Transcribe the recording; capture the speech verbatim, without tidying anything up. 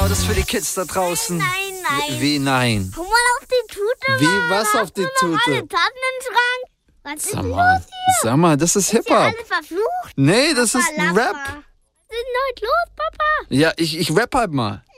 Das ist für die Kids da draußen. Nein, nein. Wie nein? Guck mal auf die Tute. Wie, Mann. was auf Hast die du noch Tute? alle Taten im Schrank? Was ist Sag denn mal, los hier? sag mal, das ist Ist ja Hip-Hop. alle verflucht? Nee, das ist ein Papa, Rap. Was ist denn heute los, Papa? Ja, ich, ich rap halt mal.